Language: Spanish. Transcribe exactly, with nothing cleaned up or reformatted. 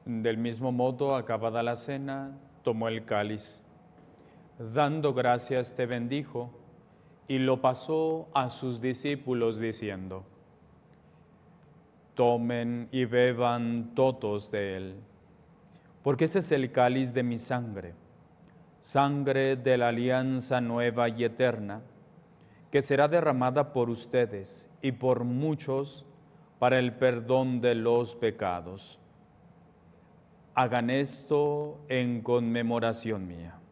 Del mismo modo, acabada la cena, tomó el cáliz. Dando gracias, te bendijo y lo pasó a sus discípulos diciendo: Tomen y beban todos de él, porque ese es el cáliz de mi sangre, sangre de la alianza nueva y eterna, que será derramada por ustedes y por muchos para el perdón de los pecados. Hagan esto en conmemoración mía.